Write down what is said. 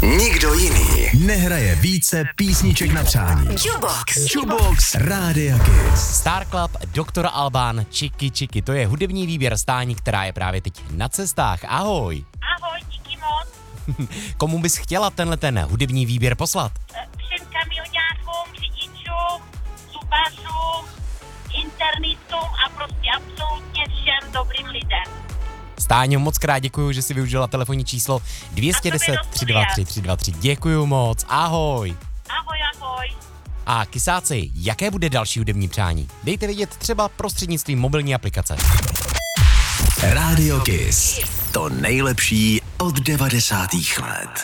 Nikdo jiný nehraje více písniček na přání. Jukebox Rádia Kiss. Star Club, Doktor Alban, Chicky Chicky, to je hudební výběr stání, která je právě teď na cestách. Ahoj. Ahoj, díky moc. Komu bys chtěla ten hudební výběr poslat? Všem kamionákům, řidičům, zubařům, internistům a prostě absolutně všem dobrým lidem. Stáňo, moc krát děkuju, že jsi využila telefonní číslo 210 323 323. Děkuju moc, ahoj. Ahoj, ahoj. A kysáci, jaké bude další hudební přání? Dejte vědět třeba prostřednictvím mobilní aplikace. Radio Kiss. To nejlepší od 90. let.